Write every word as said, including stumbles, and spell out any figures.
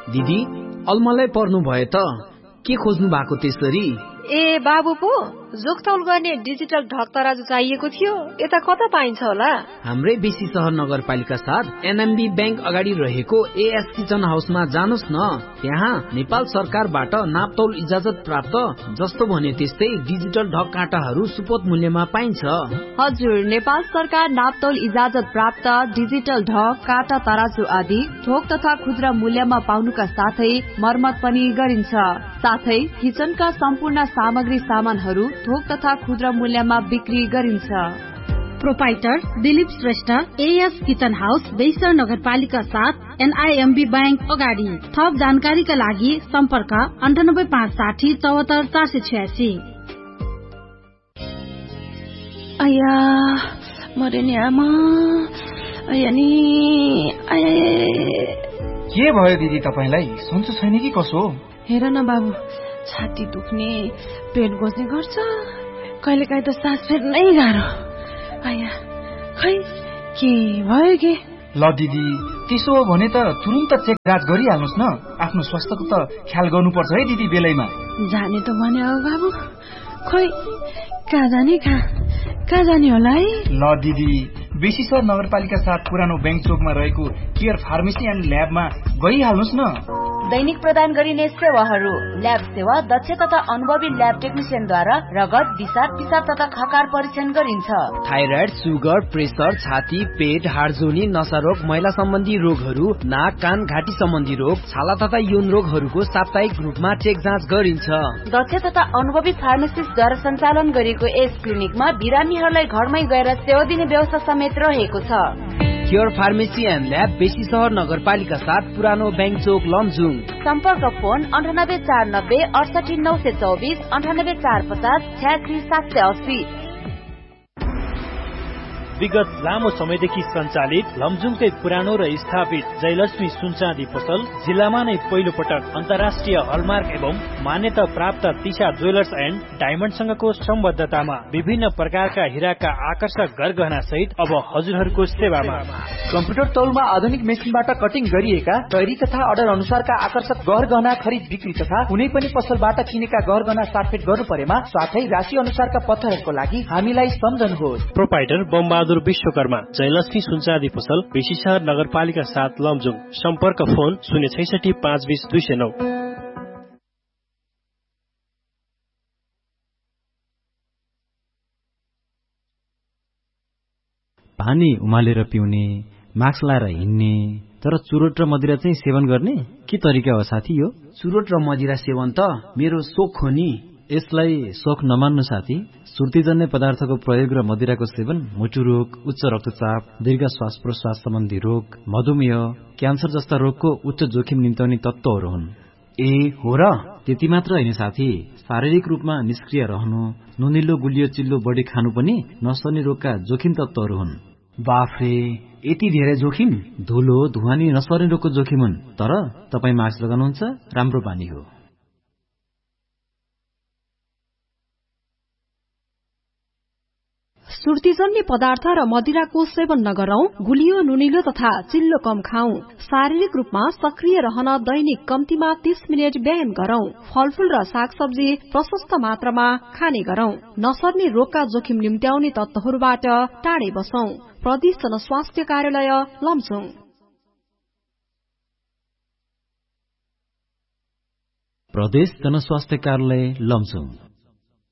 दिदी अलमलै पर्नु भयो त के खोज्नु भएको त्यसरी? ए बाबु पो जोगतौल गर्ने डिजिटल ढक तराजु चाहिएको थियो, यता कता पाइन्छ होला? हाम्रै बेसी सहर नगरपालिका साथ एनएमबी बैंक अगाडि रहेको एएस किचन हाउसमा जानुस् न। यहाँ नेपाल सरकारबाट नापतौल इजाजत प्राप्त जस्तो भने त्यस्तै डिजिटल ढक काँटाहरू सुपथ मूल्यमा पाइन्छ। हजुर, नेपाल सरकार नापतौल इजाजत प्राप्त डिजिटल ढक काँटा तराजु आदि थोक तथा खुद्रा मूल्यमा पाउनुका साथै मर्मत पनि गरिन्छ। साथै किचनका सम्पूर्ण सामग्री सामानहरू थोक तथा खुद्रा मूल्यमा बिक्री गरिन्छ। Proprietor Dilip Shrestha, as kitchen house, बेइसर नगरपालिका साथ एनआईएमबी बैंक अगाडि। थप जानकारीका लागि सम्पर्क अन्ठानब्बे पाँच साठी चौहत्तर चार सय छयासी। आया मरे नि आमा, आया नि आया। के भयो दिदी तपाईलाई? सन्चो छैन कि कसो? हेर न बाबु, छाती दुख्ने, पेट गोज्ने गर्छ, कहिले काहीँ त सास फेर्नै गाह्रो। आया खै के भयो के? ल दिदी त्यसो हो भने त तुरुन्त चेक जाँच गरिहाल्नुस् न। आफ्नो स्वास्थ्यको त ख्याल गर्नुपर्छ है दिदी बेलैमा। जाने त भने हो बाबु, खोइ कहाँ जाने कहाँ कहाँ जाने होला है? ल दिदी बेसीसर नगरपालिका साथ पुरानो बैंक चोकमा रहेको केयर फार्मेसी एन्ड ल्याबमा गइहाल्नुस् न। दैनिक प्रदान गरिने सेवाहरू: ल्याब सेवा दक्ष तथा अनुभवी ल्याब टेक्निसियनद्वारा रगत, दिशा, पिसाब तथा खकार परीक्षण गरिन्छ। थाइराइड, सुगर, प्रेसर, छाती, पेट, हाडजोनी, नसारोग, महिला सम्बन्धी रोगहरू, नाक, कान, घाँटी सम्बन्धी रोग, छाला तथा यौन रोगहरूको साप्ताहिक रूपमा चेक जाँच गरिन्छ। दक्ष तथा अनुभवी फार्मासिस्टद्वारा सञ्चालन गरिएको यस क्लिनिकमा बिरामीहरूलाई घरमै गएर सेवा दिने व्यवस्था समेत रहेको छ। केयर फार्मेसी एन्ड ल्याब, बेसी सहर नगरपालिका साथ पुरानो बैंक चोक, लमजुङ। सम्पर्क फोन अन्ठानब्बे चार नब्बे अडसठी नौ सय चौबिस, अन्ठानब्बे चार पचास छ्यासी सात सय अस्सी। विगत लामो समयदेखि सञ्चालित लमजुङकै पुरानो र स्थापित जयलक्ष्मी सुनचाँदी पसल जिल्लामा नै पहिलो पटक अन्तर्राष्ट्रिय हलमार्क एवं मान्यता प्राप्त तिशा ज्वेलर्स एन्ड डायमण्डसँगको सम्बद्धतामा विभिन्न प्रकारका हिराका आकर्षक गरगहना सहित अब हजुरहरूको सेवामा कम्प्युटर तौलमा आधुनिक मेसिनबाट कटिङ गरिएका तयारी तथा अर्डर अनुसारका आकर्षक गहना खरिद बिक्री तथा कुनै पनि पसलबाट किनेका गहना साटफेट गर्नु परेमा साथै राशि अनुसारका पत्थरहरूको लागि हामीलाई सम्झनुहोस्। प्रोपाइटर बमबहादुर विश्वकर्मा, जयलक्ष्मी सुनचाँदी पसल, बेसीसहर नगरपालिका साथ लमजुङ। सम्पर्क फोन शून्य छैसठी पाँच बीस दुई सय नौ। पानी उमालेर पिउने, मास्क लाएर हिँड्ने, तर चुरोट र मदिरा चाहिँ सेवन गर्ने के तरिका हो साथी? यो चुरोट र मदिरा सेवन त मेरो सोख हो नि। यसलाई सोख नमान्नु साथी। सुर्तीजन्य पदार्थको प्रयोग र मदिराको सेवन मुटु रोग, उच्च रक्तचाप, दीर्घ श्वास प्रश्वास सम्बन्धी रोग, मधुमेह, क्यान्सर जस्ता रोगको उच्च जोखिम निम्त्याउने तत्त्वहरू हुन्। ए हो र? त्यति मात्र होइन साथी, शारीरिक रूपमा निष्क्रिय रहनु, नुनिलो गुलियो चिल्लो बढी खानु पनि नसर्ने रोगका जोखिम तत्त्वहरू हुन्। बाफ्रे, यति धेरै जोखिम? धुलो, धुवानी नसर्ने रोगको जोखिम हुन्। तर तपाईँ मास्क लगाउनुहुन्छ, राम्रो बानी हो। सुर्तीजन्य पदार्थ र मदिराको सेवन नगरौं, गुलियो, नुनिलो तथा चिल्लो कम खाऊ। शारीरिक रूपमा सक्रिय रहन दैनिक कम्तीमा तीस मिनट व्यायाम गरौं। फलफूल र सागसब्जी प्रशस्त मात्रामा खाने गरौं। नसर्ने रोगका जोखिम निम्त्याउने तत्त्वहरूबाट टाढै बसौं। प्रदेश जनस्वास्थ्य कार्यालय, लमजुङ। प्रदेश जनस्वास्थ्य कार्यालय, लमजुङ।